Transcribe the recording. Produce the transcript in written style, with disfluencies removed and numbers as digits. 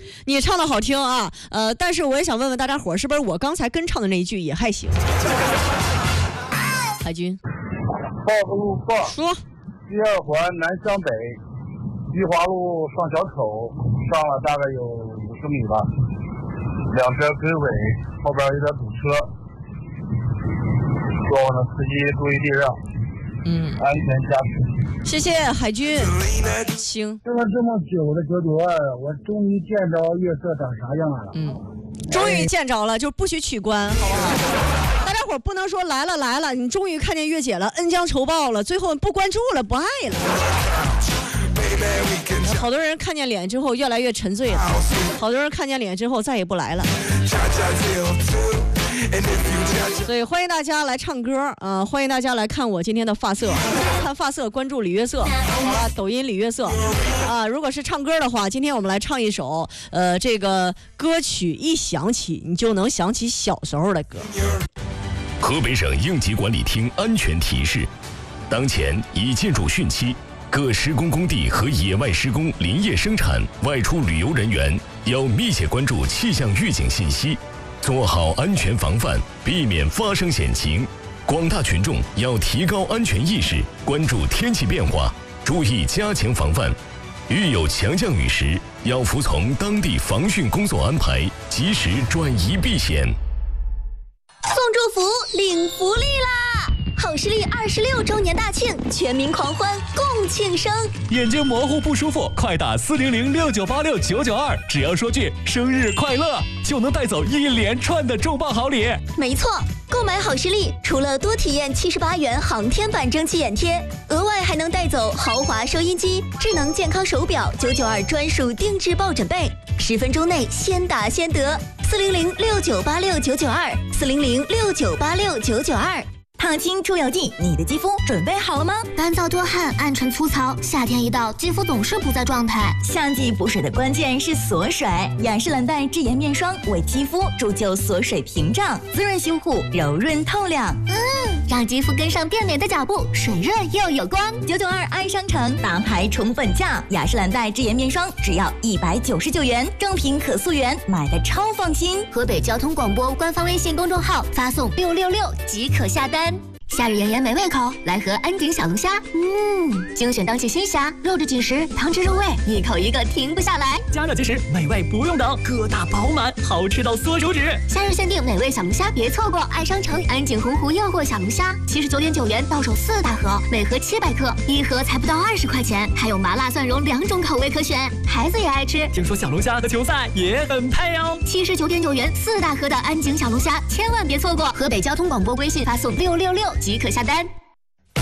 你唱的好听啊，但是我也想问问大家伙，是不是我刚才跟唱的那一句也还行？海军， 报复路4 说， 第2环南向北，裕华路上小口，上了大概有50米吧，两车追尾，后边有点堵车，希望司机注意避让，安全驾驶。 谢谢海军。行， 这么久的992，我终于见着月色长啥样了。 终于见着了，就不许取关，好不好？大家伙不能说来了，你终于看见月姐了，恩将仇报了，最后不关注了，不爱了。好多人看见脸之后越来越沉醉了，好多人看见脸之后再也不来了。所以欢迎大家来唱歌啊！欢迎大家来看我今天的发色，看发色关注李月色，好吧？抖音李月色啊！如果是唱歌的话，今天我们来唱一首这个歌曲一响起你就能想起小时候的歌。 河北省应急管理厅安全提示：当前已进入汛期，各施工工地和野外施工、林业生产、外出旅游人员要密切关注气象预警信息，做好安全防范，避免发生险情。广大群众要提高安全意识，关注天气变化，注意加强防范。遇有强降雨时，要服从当地防汛工作安排，及时转移避险。 送祝福，领福利啦！好视力26周年大庆，全民狂欢，共庆生。 眼睛模糊不舒服，快打40069869992，只要说句生日快乐，就能带走一连串的重磅好礼。 没错，购买好视力，除了多体验78元航天版蒸汽眼贴，额外还能带走豪华收音机、智能健康手表、992专属定制抱枕被，10分钟内先打先得。400698699240069869992。 烫青出油剂，你的肌肤准备好了吗？ 干燥多汗，暗沉粗糙，夏天一到，肌肤总是不在状态。 夏季补水的关键是锁水，雅诗兰黛智妍面霜为肌肤铸就锁水屏障，滋润修护，柔润透亮。 让肌肤跟上变美的脚步，水润又有光。 992爱商城大牌宠粉价，雅诗兰黛智妍面霜只要199元，正品可溯源，买的超放心。 河北交通广播官方微信公众号发送666即可下单。夏日炎炎没胃口，来盒安井小龙虾。精选当季新虾，肉质紧实，汤汁入味，一口一个停不下来。 加热即食，美味不用等，个大饱满，好吃到缩手指。 夏日限定美味小龙虾，别错过！爱商城安井洪湖诱惑小龙虾，79.9元到手4大盒，每盒700克，一盒才不到20块钱，还有麻辣蒜蓉2种口味可选，孩子也爱吃。 听说小龙虾和球赛也很配哦。 79.9元4大盒的安井小龙虾，千万别错过！河北交通广播微信发送666即可下单。